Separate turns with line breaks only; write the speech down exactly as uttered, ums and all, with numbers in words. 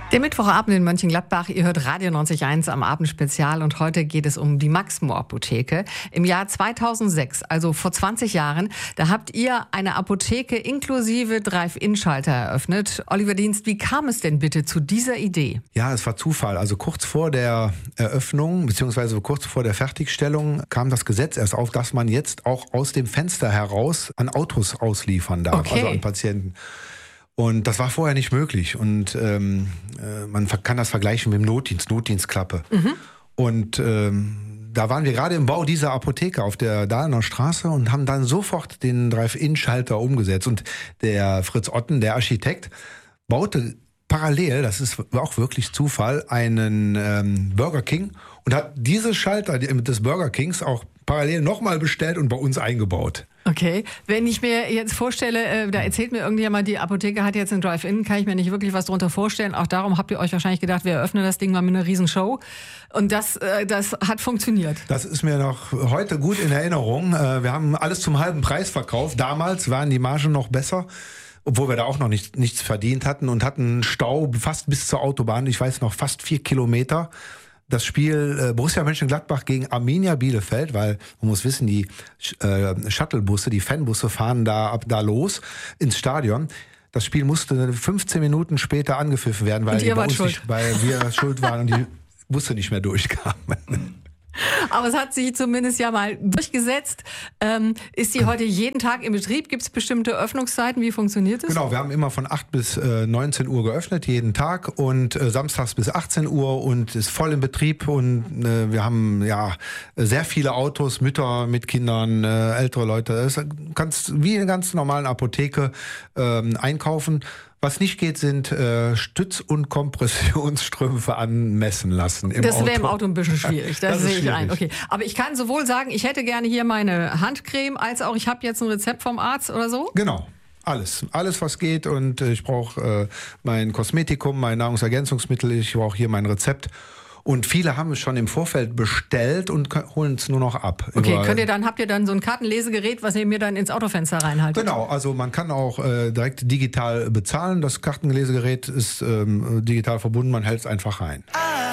Der Mittwochabend in Mönchengladbach, ihr hört Radio neunzig Komma eins am Abendspezial und heute geht es um die Maximo Apotheke. Im Jahr zweitausendsechs, also vor zwanzig Jahren, da habt ihr eine Apotheke inklusive Drive-In-Schalter eröffnet. Oliver Dienst, wie kam es denn bitte zu dieser Idee?
Ja, es war Zufall. Also kurz vor der Eröffnung, beziehungsweise kurz vor der Fertigstellung, kam das Gesetz erst auf, dass man jetzt auch aus dem Fenster heraus an Autos ausliefern darf,
Okay.
also an Patienten. Und das war vorher nicht möglich. Und ähm, äh, man kann das vergleichen mit dem Notdienst, Notdienstklappe. Mhm. Und ähm, da waren wir gerade im Bau dieser Apotheke auf der Dahlemer Straße und haben dann sofort den Drive-In-Schalter umgesetzt. Und der Fritz Otten, der Architekt, baute parallel, das ist auch wirklich Zufall, einen ähm, Burger King und hat diese Schalter des Burger Kings auch parallel nochmal bestellt und bei uns eingebaut.
Okay, wenn ich mir jetzt vorstelle, äh, da erzählt mir irgendjemand, die Apotheke hat jetzt einen Drive-In, kann ich mir nicht wirklich was darunter vorstellen. Auch darum habt ihr euch wahrscheinlich gedacht, wir eröffnen das Ding mal mit einer Riesenshow. Und das, äh, das hat funktioniert.
Das ist mir noch heute gut in Erinnerung. Äh, wir haben alles zum halben Preis verkauft. Damals waren die Margen noch besser, obwohl wir da auch noch nicht, nichts verdient hatten und hatten Stau fast bis zur Autobahn. Ich weiß noch, fast vier Kilometer. Das Spiel äh, Borussia Mönchengladbach gegen Arminia Bielefeld, weil man muss wissen, die äh, Shuttlebusse, die Fanbusse fahren da ab da los ins Stadion. Das Spiel musste fünfzehn Minuten später angepfiffen werden, weil, die bei uns nicht, weil wir schuld waren und die Busse nicht mehr durchkamen.
Aber es hat sich zumindest ja mal durchgesetzt. Ähm, ist die heute jeden Tag im Betrieb? Gibt es bestimmte Öffnungszeiten? Wie funktioniert es?
Genau, wir haben immer von acht bis neunzehn Uhr geöffnet, jeden Tag, und äh, samstags bis achtzehn Uhr und ist voll im Betrieb. Und äh, wir haben ja sehr viele Autos, Mütter mit Kindern, äh, ältere Leute. Das kannst wie in einer ganz normalen Apotheke äh, einkaufen. Was nicht geht, sind äh, Stütz- und Kompressionsstrümpfe anmessen lassen im
Das
Auto.
wäre im Auto ein bisschen schwierig, das,
Das ist
sehe ich
schwierig.
ein. Okay. Aber ich kann sowohl sagen, ich hätte gerne hier meine Handcreme, als auch ich habe jetzt ein Rezept vom Arzt oder so.
Genau. Alles, alles was geht, und äh, ich brauche äh, mein Kosmetikum, mein Nahrungsergänzungsmittel, ich brauche hier mein Rezept. Und viele haben es schon im Vorfeld bestellt und holen es nur noch ab.
Okay,
Über-
könnt ihr dann, habt ihr dann so ein Kartenlesegerät, was ihr mir dann ins Autofenster reinhaltet?
Genau, also man kann auch äh, direkt digital bezahlen. Das Kartenlesegerät ist ähm, digital verbunden, man hält es einfach rein.